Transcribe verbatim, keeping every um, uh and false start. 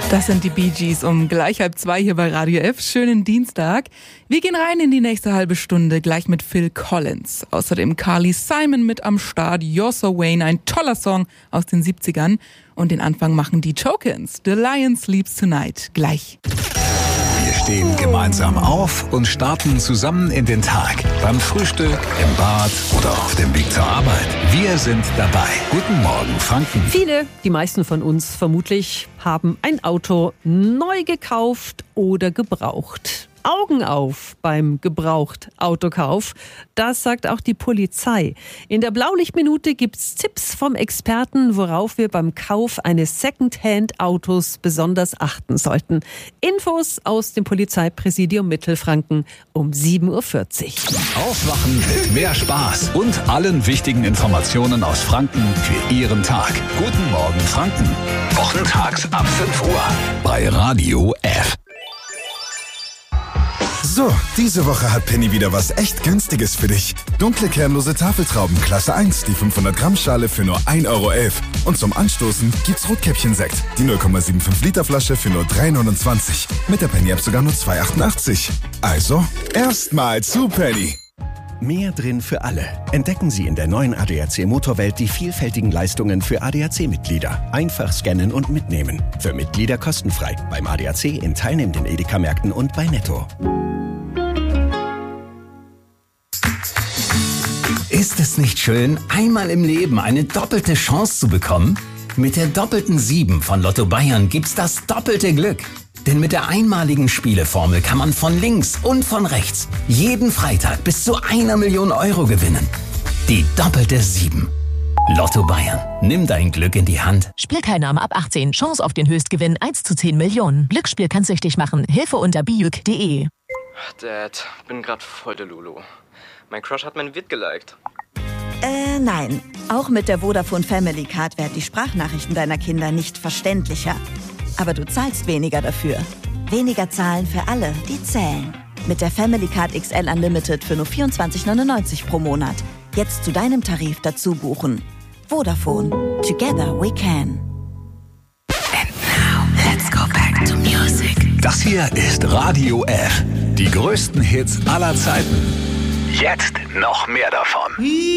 Das sind die Bee Gees um gleich halb zwei hier bei Radio F. Schönen Dienstag. Wir gehen rein in die nächste halbe Stunde, gleich mit Phil Collins. Außerdem Carly Simon mit am Start, You're So Wayne, ein toller Song aus den siebzigern. Und den Anfang machen die Chokins, The Lion Sleeps Tonight. Gleich. Wir stehen gemeinsam auf und starten zusammen in den Tag. Beim Frühstück, im Bad oder auf dem Weg zur Arbeit. Wir sind dabei. Guten Morgen, Franken. Viele, die meisten von uns vermutlich, haben ein Auto neu gekauft oder gebraucht. Augen auf beim Gebraucht-Autokauf. Das sagt auch die Polizei. In der Blaulichtminute gibt's Tipps vom Experten, worauf wir beim Kauf eines Secondhand-Autos besonders achten sollten. Infos aus dem Polizeipräsidium Mittelfranken um sieben Uhr vierzig. Aufwachen mit mehr Spaß und allen wichtigen Informationen aus Franken für Ihren Tag. Guten Morgen, Franken. Wochentags ab fünf Uhr bei Radio F. So, diese Woche hat Penny wieder was echt Günstiges für dich. Dunkle kernlose Tafeltrauben Klasse eins, die fünfhundert Gramm Schale für nur ein Euro elf. Und zum Anstoßen gibt's Rotkäppchen-Sekt, die null Komma fünfundsiebzig Liter Flasche für nur drei neunundzwanzig. Mit der Penny-App sogar nur zwei achtundachtzig. Also, erstmal zu Penny. Mehr drin für alle. Entdecken Sie in der neuen A D A C Motorwelt die vielfältigen Leistungen für A D A C-Mitglieder. Einfach scannen und mitnehmen. Für Mitglieder kostenfrei. Beim A D A C in teilnehmenden Edeka-Märkten und bei Netto. Ist es nicht schön, einmal im Leben eine doppelte Chance zu bekommen? Mit der doppelten sieben von Lotto Bayern gibt's das doppelte Glück. Denn mit der einmaligen Spieleformel kann man von links und von rechts jeden Freitag bis zu einer Million Euro gewinnen. Die doppelte sieben. Lotto Bayern. Nimm dein Glück in die Hand. Spielteilnahme ab achtzehn. Chance auf den Höchstgewinn eins zu zehn Millionen. Glücksspiel kann süchtig machen. Hilfe unter biuk punkt de. Dad, bin grad voll der Lulu. Mein Crush hat mein Vid geliked. Äh, nein. Auch mit der Vodafone Family Card werden die Sprachnachrichten deiner Kinder nicht verständlicher. Aber du zahlst weniger dafür. Weniger zahlen für alle, die zählen. Mit der Family Card X L Unlimited für nur vierundzwanzig neunundneunzig pro Monat. Jetzt zu deinem Tarif dazu buchen. Vodafone. Together we can. And now, let's go back to music. Das hier ist Radio F. Die größten Hits aller Zeiten. Jetzt noch mehr davon.